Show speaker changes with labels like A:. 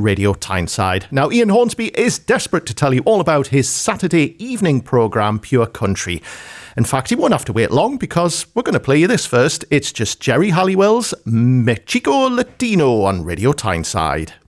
A: Radio Tyneside. Now, Ian Hornsby is desperate to tell you all about his Saturday evening programme, Pure Country. In fact, he won't have to wait long because we're going to play you this first. It's just Jerry Halliwell's Me Chico Latino on Radio Tyneside.